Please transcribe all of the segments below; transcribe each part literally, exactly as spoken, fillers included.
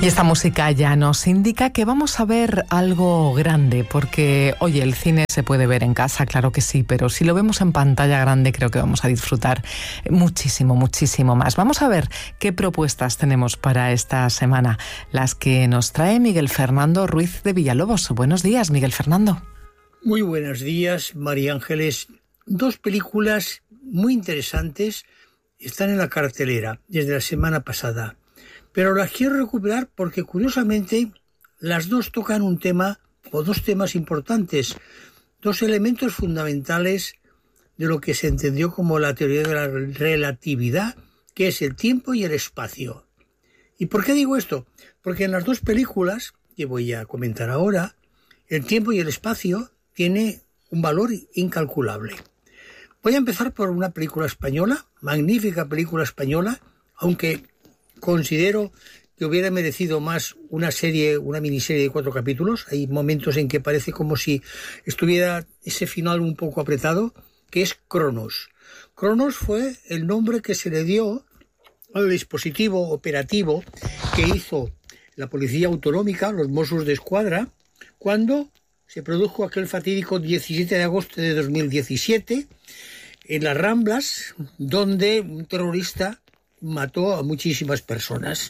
Y esta música ya nos indica que vamos a ver algo grande, porque, oye, el cine se puede ver en casa, claro que sí, pero si lo vemos en pantalla grande creo que vamos a disfrutar muchísimo, muchísimo más. Vamos a ver qué propuestas tenemos para esta semana, las que nos trae Miguel Fernando Ruiz de Villalobos. Buenos días, Miguel Fernando. Muy buenos días, María Ángeles. Dos películas muy interesantes están en la cartelera desde la semana pasada, pero las quiero recuperar porque curiosamente las dos tocan un tema o dos temas importantes, dos elementos fundamentales de lo que se entendió como la teoría de la relatividad, que es el tiempo y el espacio. ¿Y por qué digo esto? Porque en las dos películas que voy a comentar ahora, el tiempo y el espacio tiene un valor incalculable. Voy a empezar por una película española, magnífica película española, aunque considero que hubiera merecido más una serie, una miniserie de cuatro capítulos. Hay momentos en que parece como si estuviera ese final un poco apretado, que es Cronos. Cronos fue el nombre que se le dio al dispositivo operativo que hizo la Policía Autonómica, los Mossos d'Esquadra, cuando se produjo aquel fatídico diecisiete de agosto de dos mil diecisiete en las Ramblas, donde un terrorista mató a muchísimas personas.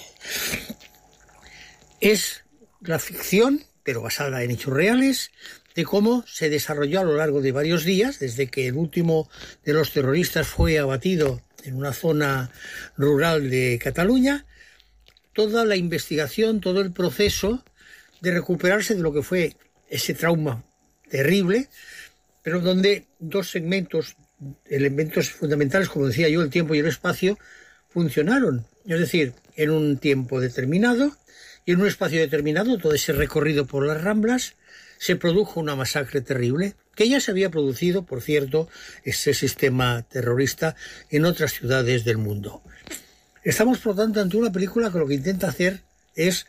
Es la ficción, pero basada en hechos reales, de cómo se desarrolló a lo largo de varios días, desde que el último de los terroristas fue abatido en una zona rural de Cataluña, toda la investigación, todo el proceso de recuperarse de lo que fue ese trauma terrible, pero donde dos segmentos, elementos fundamentales, como decía yo, el tiempo y el espacio, funcionaron. Es decir, en un tiempo determinado y en un espacio determinado, todo ese recorrido por las Ramblas, se produjo una masacre terrible, que ya se había producido, por cierto, ese sistema terrorista en otras ciudades del mundo. Estamos, por lo tanto, ante una película que lo que intenta hacer es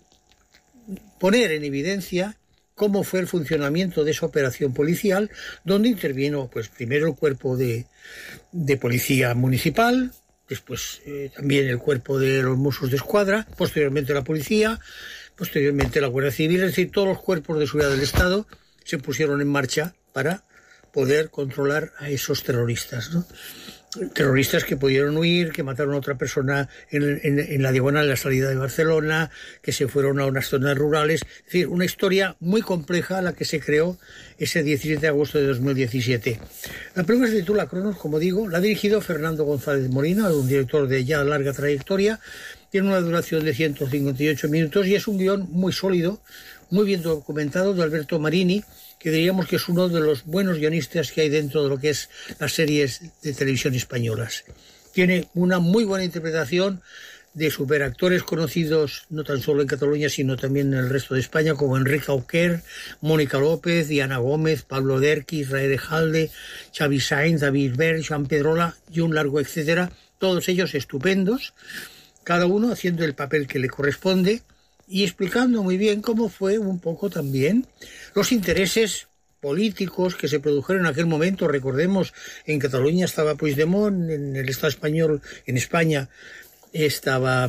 poner en evidencia cómo fue el funcionamiento de esa operación policial, donde intervino, pues, primero el cuerpo de, de policía municipal, después eh, también el cuerpo de los Mossos d'Esquadra, posteriormente la policía, posteriormente la Guardia Civil, es decir, todos los cuerpos de seguridad del Estado se pusieron en marcha para poder controlar a esos terroristas, ¿no? Terroristas que pudieron huir, que mataron a otra persona en, en, en la diagonal de la salida de Barcelona, que se fueron a unas zonas rurales. Es decir, una historia muy compleja la que se creó ese diecisiete de agosto de dos mil diecisiete. La película se titula Cronos, como digo, la ha dirigido Fernando González Molina, un director de ya larga trayectoria. Tiene una duración de ciento cincuenta y ocho minutos y es un guión muy sólido, muy bien documentado, de Alberto Marini, que diríamos que es uno de los buenos guionistas que hay dentro de lo que es las series de televisión españolas. Tiene una muy buena interpretación de superactores conocidos no tan solo en Cataluña, sino también en el resto de España, como Enrique Auquer, Mónica López, Diana Gómez, Pablo Derqui, Israel Ejalde, Xavi Sainz, David Ver, Joan Pedrola y un largo etcétera. Todos ellos estupendos, cada uno haciendo el papel que le corresponde y explicando muy bien cómo fue un poco también los intereses políticos que se produjeron en aquel momento. Recordemos, en Cataluña estaba Puigdemont, en el Estado español, en España estaba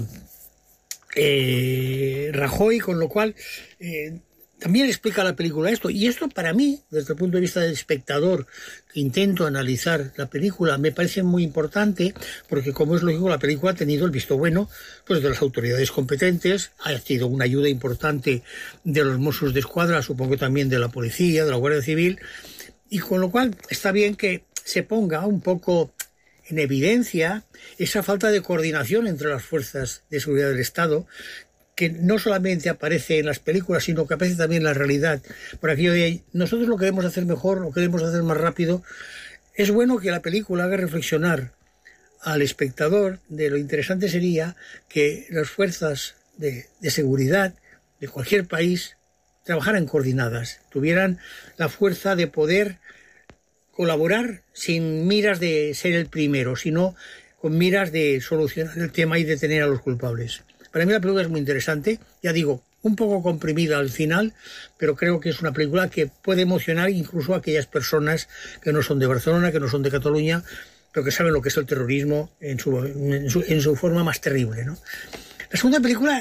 eh, Rajoy, con lo cual eh, también explica la película esto. Y esto, para mí, desde el punto de vista del espectador que intento analizar la película, me parece muy importante, porque, como es lógico, la película ha tenido el visto bueno pues de las autoridades competentes, ha sido una ayuda importante de los Mossos d'Esquadra, supongo también de la policía, de la Guardia Civil, y con lo cual está bien que se ponga un poco en evidencia esa falta de coordinación entre las fuerzas de seguridad del Estado, que no solamente aparece en las películas, sino que aparece también en la realidad. Por aquello de nosotros lo queremos hacer mejor, lo queremos hacer más rápido. Es bueno que la película haga reflexionar al espectador de lo interesante sería que las fuerzas de, de seguridad de cualquier país trabajaran coordinadas, tuvieran la fuerza de poder colaborar sin miras de ser el primero, sino con miras de solucionar el tema y detener a los culpables. Para mí la película es muy interesante, ya digo, un poco comprimida al final, pero creo que es una película que puede emocionar incluso a aquellas personas que no son de Barcelona, que no son de Cataluña, pero que saben lo que es el terrorismo en su, en su, en su forma más terrible, ¿no? La segunda película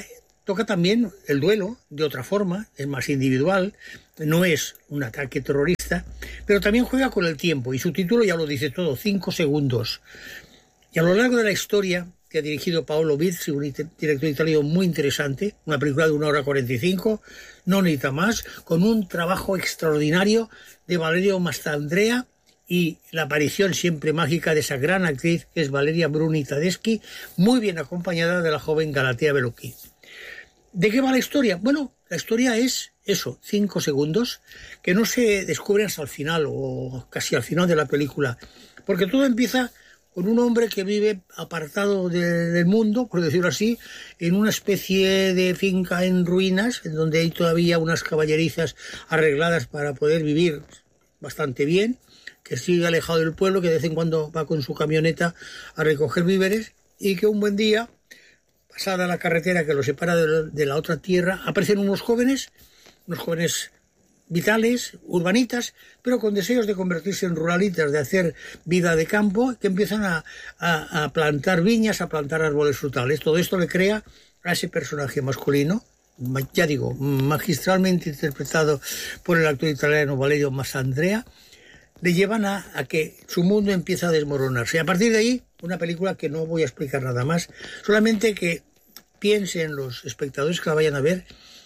toca también el duelo de otra forma, es más individual, no es un ataque terrorista, pero también juega con el tiempo, y su título ya lo dice todo, cinco segundos. Y a lo largo de la historia que ha dirigido Paolo Vizi, un director italiano muy interesante, una película de una hora cuarenta y cinco, no necesita más, con un trabajo extraordinario de Valerio Mastandrea y la aparición siempre mágica de esa gran actriz que es Valeria Bruni Tedeschi, muy bien acompañada de la joven Galatea Bellucchi. ¿De qué va la historia? Bueno, la historia es eso, cinco segundos, que no se descubren hasta el final o casi al final de la película, porque todo empieza con un hombre que vive apartado de, del mundo, por decirlo así, en una especie de finca en ruinas, en donde hay todavía unas caballerizas arregladas para poder vivir bastante bien, que sigue alejado del pueblo, que de vez en cuando va con su camioneta a recoger víveres, y que un buen día, pasada la carretera que lo separa de, de la otra tierra, aparecen unos jóvenes, unos jóvenes vitales, urbanitas, pero con deseos de convertirse en ruralitas, de hacer vida de campo, que empiezan a, a, a plantar viñas, a plantar árboles frutales. Todo esto le crea a ese personaje masculino, ya digo, magistralmente interpretado por el actor italiano Valerio Mastandrea, le llevan a, a que su mundo empieza a desmoronarse. Y a partir de ahí, una película que no voy a explicar nada más, solamente que piensen los espectadores que la vayan a ver,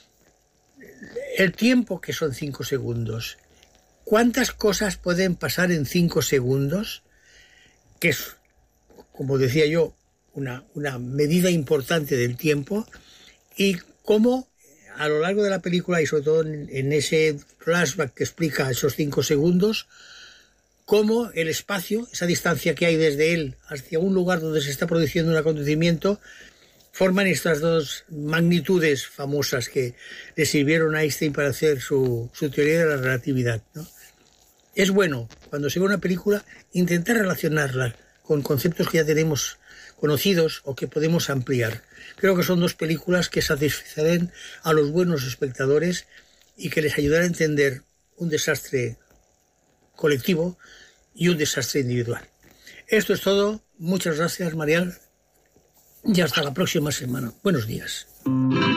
el tiempo que son cinco segundos. ¿Cuántas cosas pueden pasar en cinco segundos? Que es, como decía yo, una, una medida importante del tiempo, y cómo a lo largo de la película, y sobre todo en, en ese flashback que explica esos cinco segundos, cómo el espacio, esa distancia que hay desde él hacia un lugar donde se está produciendo un acontecimiento, forman estas dos magnitudes famosas que le sirvieron a Einstein para hacer su, su teoría de la relatividad, ¿no? Es bueno, cuando se ve una película, intentar relacionarla con conceptos que ya tenemos conocidos o que podemos ampliar. Creo que son dos películas que satisfarán a los buenos espectadores y que les ayudarán a entender un desastre colectivo y un desastre individual. Esto es todo. Muchas gracias, Marial. Y hasta la próxima semana. Buenos días.